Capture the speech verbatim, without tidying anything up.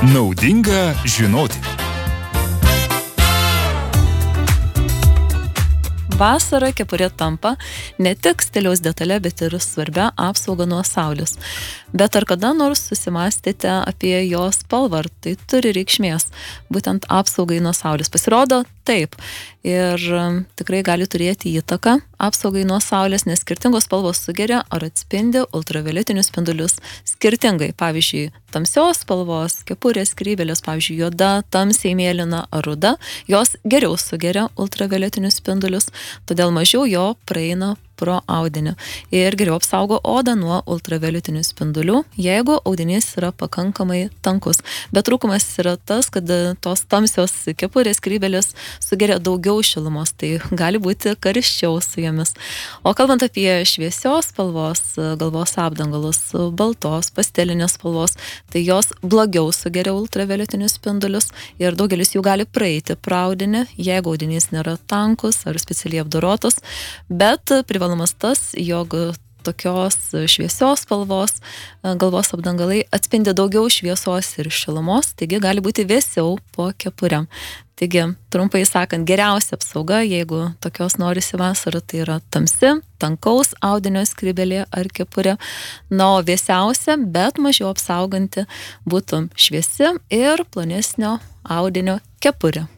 Naudinga žinoti. Vasarą kepurė tampa ne tik stiliaus detalė, bet ir svarbia apsauga nuo saulės. Bet ar kada nors susimąstėte apie jos spalvą, ar tai turi reikšmės, būtent apsaugai nuo saulės? Pasirodo, taip. Ir tikrai gali turėti įtaką apsaugai nuo saulės, nes skirtingos spalvos sugeria ar atspindi ultravioletinius spindulius skirtingai. Pavyzdžiui, tamsios spalvos kepurės skrybėlės, pavyzdžiui, juoda, tamsiai mėlyna ar ruda, jos geriau sugeria ultravioletinius spindulius, todėl mažiau jo praeina pro audinį ir geriau apsaugo odą nuo ultravioletinių spindulių, jeigu audinys yra pakankamai tankus. Bet trūkumas yra tas, kad tos tamsios kepurės skrybėlės sugeria daugiau šilumos, tai gali būti karščiau su jomis. O kalbant apie šviesios spalvos galvos apdangalus, baltos, pastelinės spalvos, tai jos blogiau sugeria ultravioletinius spindulius ir daugelis jų gali praeiti pro audinį, jeigu audinys nėra tankus ar specialiai apdorotas, bet privalumas tas, jog tokios šviesios spalvos galvos apdangalai atspindi daugiau šviesos ir šilumos, taigi gali būti vėsiau po kepurėm. Taigi, trumpai sakant, geriausia apsauga, jeigu tokios norisi vasarą, tai yra tamsi, tankaus audinio skrybėlė ar kepurė. Na, o vėsiausia, bet mažiau apsauganti būtų šviesi ir plonesnio audinio kepurė.